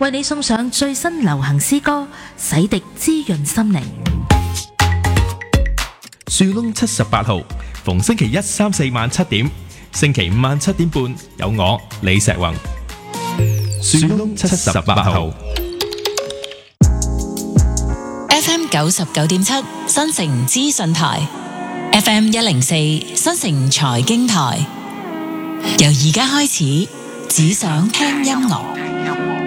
為你送上最新流行詩歌，洗滌滋潤心靈。 樹窿78號，逢星期一、三、四晚7點，星期五晚7點半有我李石宏。樹窿78號 FM 99.7新城資訊台， FM 104新城財經台。由而家開始，只想聽音樂。